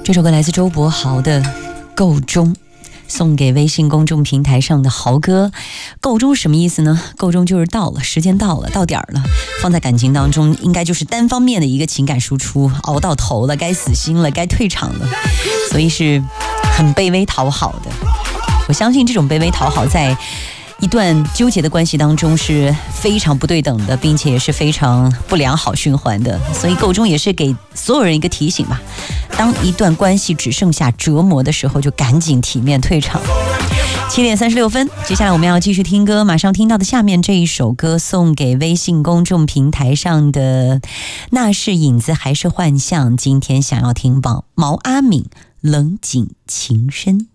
这首歌来自周柏豪的《够钟》，送给微信公众平台上的豪哥。够钟什么意思呢？够钟就是到了，时间到了，到点儿了。放在感情当中，应该就是单方面的一个情感输出，熬到头了，该死心了，该退场了，所以是很卑微讨好的。我相信这种卑微讨好在一段纠结的关系当中是非常不对等的，并且也是非常不良好循环的。所以够钟也是给所有人一个提醒吧，当一段关系只剩下折磨的时候，就赶紧体面退场。7:36，接下来我们要继续听歌，马上听到的下面这一首歌送给微信公众平台上的那是影子还是幻象，今天想要听毛阿敏冷井情深。